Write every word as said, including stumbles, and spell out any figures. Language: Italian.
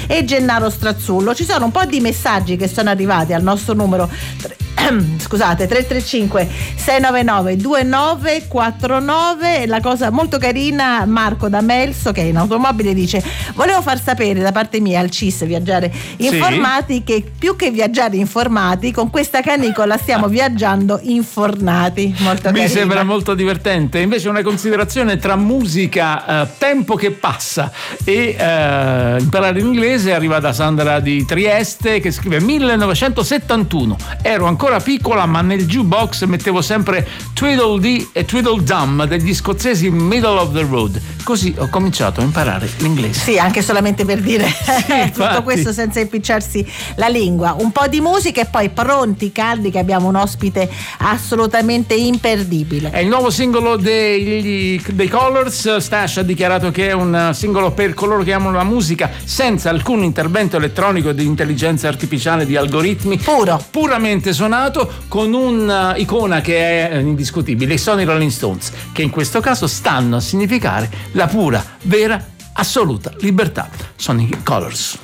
e Gennaro Strazzullo. Ci sono un po' di messaggi che sono arrivati al nostro numero scusate tre tre cinque sei nove nove due nove quattro nove. La cosa molto carina, Marco da Melso, che è in automobile, dice: volevo far sapere da parte mia al C I S Viaggiare Informati, sì, che più che viaggiare informati, con questa canicola stiamo viaggiando infornati. Molto mi carina. Sembra molto divertente. Invece una considerazione tra musica, eh, tempo che passa e eh, imparare l'inglese arriva da Sandra di Trieste, che scrive: millenovecentosettantuno, ero ancora piccola, ma nel jukebox mettevo sempre Tweedledee e Tweedledum degli scozzesi Middle of the Road, così ho cominciato a imparare l'inglese. Sì, anche solamente per dire sì, tutto questo senza impicciarsi la lingua. Un po' di musica e poi pronti caldi, che abbiamo un ospite assolutamente imperdibile. È il nuovo singolo dei, dei Colors. Stash ha dichiarato che è un singolo per coloro che amano la musica senza alcun intervento elettronico di intelligenza artificiale, di algoritmi, puro, puramente suonato, con un'icona che è indiscutibile, i Sony Rolling Stones, che in questo caso stanno a significare la pura, vera, assoluta libertà. Sonic Colors.